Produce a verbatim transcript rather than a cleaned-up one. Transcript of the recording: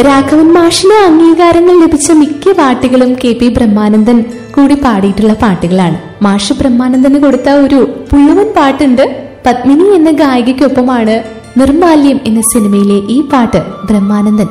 രാഘവൻ മാഷിന് അംഗീകാരങ്ങൾ ലഭിച്ച മിക്ക പാട്ടുകളും കെ പി ബ്രഹ്മാനന്ദൻ കൂടി പാടിയിട്ടുള്ള പാട്ടുകളാണ്. മാഷ് ബ്രഹ്മാനന്ദന് കൊടുത്ത ഒരു പുഴുവൻ പാട്ടുണ്ട്. പത്മിനി എന്ന ഗായികയ്ക്കൊപ്പമാണ് നിർമാല്യം എന്ന സിനിമയിലെ ഈ പാട്ട് ബ്രഹ്മാനന്ദൻ